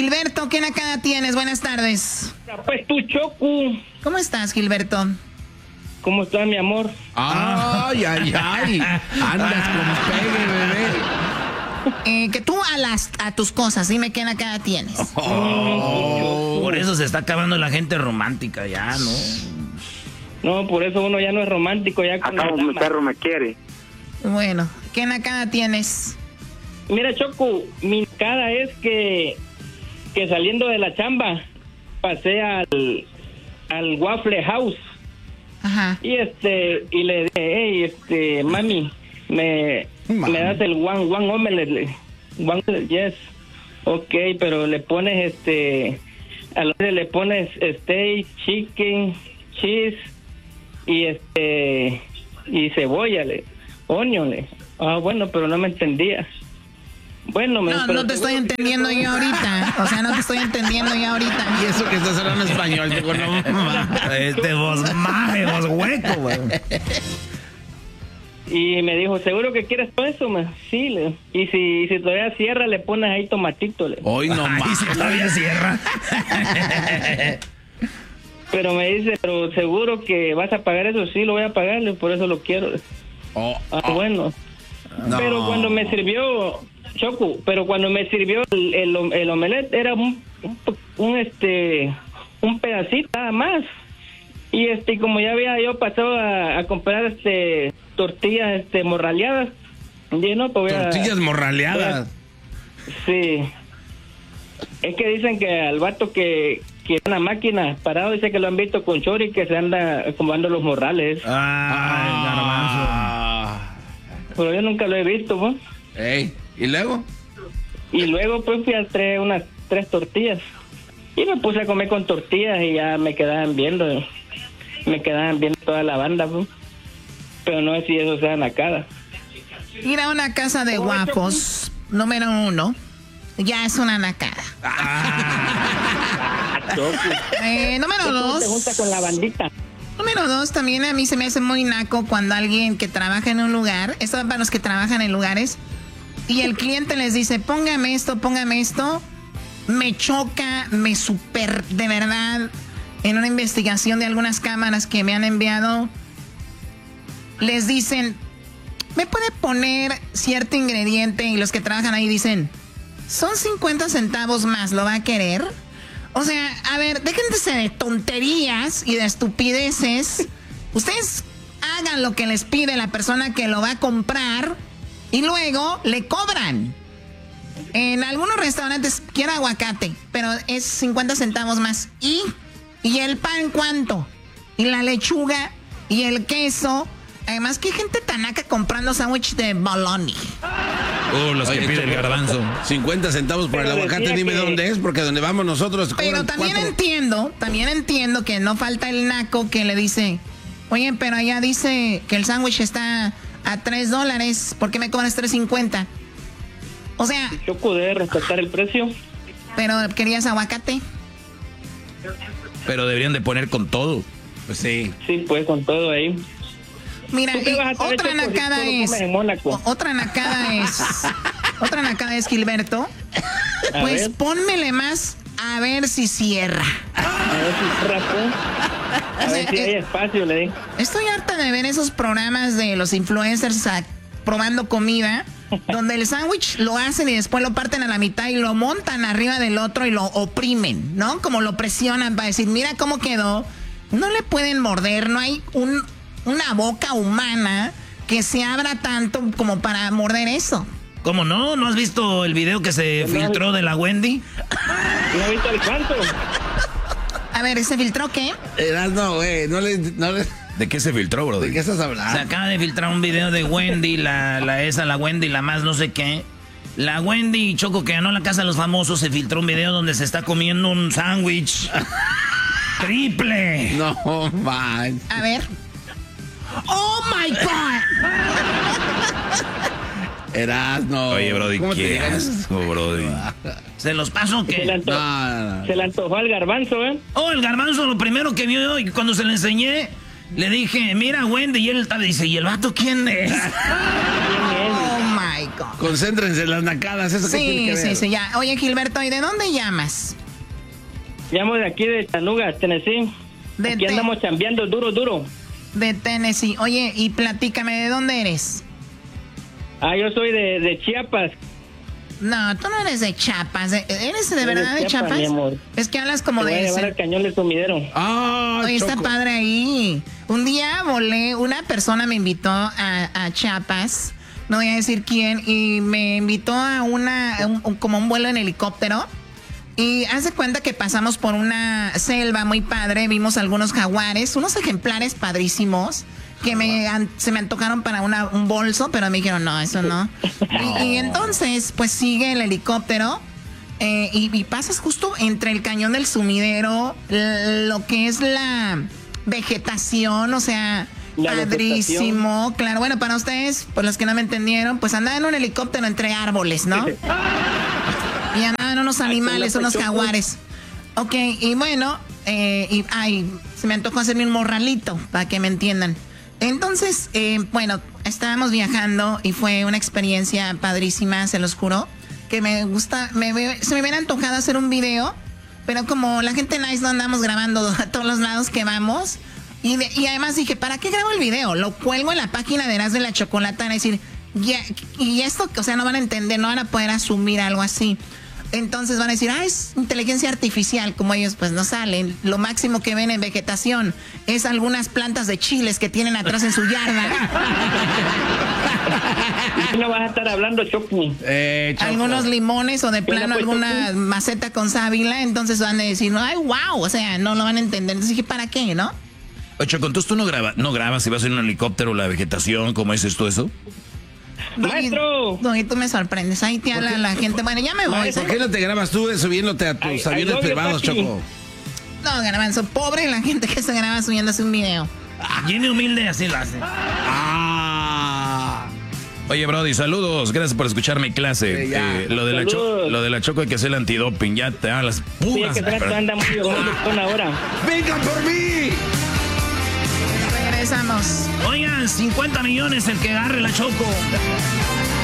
Gilberto, ¿qué nakada tienes? Buenas tardes. Pues tú, Choco. ¿Cómo estás, Gilberto? ¿Cómo estás, mi amor? Ay. Andas con pegue, bebé. Que tú a tus cosas, dime qué nakada tienes. Por eso se está acabando la gente romántica ya, ¿no? No, por eso uno ya no es romántico, ya con Acá mi perro me quiere. Bueno, ¿qué nakada tienes? Mira, Choco, mi nakada es que saliendo de la chamba pasé al Waffle House. Ajá. Y le dije, hey, mami, me das el one omelette. One, yes. Ok, pero le pones a lo que le pones steak, chicken, cheese y cebolla, onion. Ah, bueno, pero no me entendía. Bueno, no te estoy entendiendo yo ahorita. O sea, no te estoy entendiendo yo ahorita. Y eso que estás hablando español, digo, no. Vos maje, vos hueco, güey. Y me dijo, ¿seguro que quieres todo eso? Sí, y si todavía cierra, le pones ahí tomatito. Hoy no más. Y si todavía cierra. Pero me dice, pero seguro que vas a pagar eso. Sí, lo voy a pagar, por eso lo quiero. Bueno. No. Pero cuando me sirvió, Choco, el omelette era un pedacito nada más. Y como ya había yo pasado a comprar tortillas morraleadas. No, pues tortillas morraleadas. Sí. Es que dicen que al vato que una máquina parado, dice que lo han visto con chori, que se anda acomodando los morrales. Garbanzo. Pero yo nunca lo he visto, pues. ¿Y luego? Y luego pues fui a traer unas 3 tortillas. Y me puse a comer con tortillas y ya me quedaban viendo toda la banda, pues. Pero no sé si eso sea nakada. Ir a una casa de guapos, número 1, ya es una nakada. Número 2. Te junta con la bandita. Número 2, también a mí se me hace muy naco cuando alguien que trabaja en un lugar, esto es para los que trabajan en lugares, y el cliente les dice, póngame esto, me choca, de verdad, en una investigación de algunas cámaras que me han enviado, les dicen, ¿me puede poner cierto ingrediente? Y los que trabajan ahí dicen, son 50 centavos más, ¿lo va a querer? O sea, a ver, déjense de tonterías y de estupideces. Ustedes hagan lo que les pide la persona que lo va a comprar y luego le cobran. En algunos restaurantes quiero aguacate, pero es 50 centavos más. ¿Y el pan cuánto? Y la lechuga y el queso. Además, ¿qué gente tan naca comprando sándwich de bologna? Los que pide el garbanzo. 50 centavos por el aguacate, dime dónde es, porque donde vamos nosotros... Pero también entiendo que no falta el naco que le dice, oye, pero allá dice que el sándwich está a $3, ¿por qué me cobras $3.50? O sea... Yo pude respetar el precio. Pero querías aguacate. Pero deberían de poner con todo. Pues sí. Sí, pues con todo ahí. Mira, otra nakada es, Gilberto, pues pónmele más a ver si cierra. A ver si hay espacio, le digo. Estoy harta de ver esos programas de los influencers probando comida, donde el sándwich lo hacen y después lo parten a la mitad y lo montan arriba del otro y lo oprimen, ¿no? Como lo presionan para decir, mira cómo quedó. No le pueden morder, no hay una boca humana que se abra tanto como para morder eso. ¿Cómo no? ¿No has visto el video que se filtró de la Wendy? ¿No has visto el cuánto? A ver, ¿se filtró qué? No, güey, no le... ¿De qué se filtró, bro? ¿De qué estás hablando? Se acaba de filtrar un video de Wendy, la Wendy, la más no sé qué. La Wendy Choco que ganó la Casa de los Famosos, se filtró un video donde se está comiendo un sándwich triple. No, man. A ver. ¡Oh, my God! Erasno. Oye, Brody, ¿cómo ¿qué asco, Brody? ¿Se los paso que no. Se le antojó al garbanzo, ¿eh? Oh, el garbanzo, lo primero que vio y cuando se le enseñé, le dije, mira, Wendy, y él dice, ¿y el vato quién es? Oh, my México. Concéntrense en las nacadas, eso que tiene que ver. Sí, ya. Oye, Gilberto, ¿y de dónde llamas? Llamo de aquí de Chattanooga, Tennessee. Aquí andamos chambeando duro. De Tennessee. Oye, y platícame, ¿de dónde eres? Yo soy de Chiapas. No, tú no eres de Chiapas. ¿Eres de verdad de Chiapas? Mi amor. Es que hablas como Te voy de... a llevar al Cañón del Sumidero. Oye, está padre ahí. Un día una persona me invitó a Chiapas, no voy a decir quién, y me invitó a como un vuelo en helicóptero. Y haz de cuenta que pasamos por una selva muy padre, vimos algunos jaguares, unos ejemplares padrísimos que se me antojaron para un bolso, pero me dijeron, no, eso no. Y entonces, pues sigue el helicóptero y pasas justo entre el Cañón del Sumidero, lo que es la vegetación, o sea, padrísimo. Claro, bueno, para ustedes, por los que no me entendieron, pues andaba en un helicóptero entre árboles, ¿no? Y andaban unos animales, unos jaguares. Ok, y bueno, se me antojó hacerme un morralito, para que me entiendan. Entonces, bueno, estábamos viajando y fue una experiencia padrísima, se los juro, que se me hubiera antojado hacer un video, pero como la gente nice no andamos grabando a todos los lados que vamos, y además dije, ¿para qué grabo el video? Lo cuelgo en la página de Erasmo y la Chocolata, a decir, y esto, o sea, no van a entender, no van a poder asumir algo así. Entonces van a decir, es inteligencia artificial, como ellos pues no salen. Lo máximo que ven en vegetación es algunas plantas de chiles que tienen atrás en su yarda. No vas a estar hablando, Choco. Algunos limones o de plano alguna maceta con sábila, entonces van a decir, ay, wow, o sea, no lo van a entender. Entonces dije, ¿para qué, no? Oye, Choco, entonces tú no grabas si vas en un helicóptero la vegetación, ¿cómo dices tú eso? ¡Maestro! No, y tú me sorprendes. Ahí te habla la gente. Bueno, ya me voy. ¿Por qué no te grabas tú subiéndote a tus aviones privados, Choco? No, Garbanzo, pobre la gente que se graba subiéndose un video. Viene humilde, así lo hace. Oye, Brody, saludos. Gracias por escuchar mi clase. Lo de la Choco hay que hacer el antidoping. Ya te hablas puras. Sí, que anda muy con ahora. ¡Vengan por mí! Regresamos. Oigan, 50 millones el que agarre la Choco.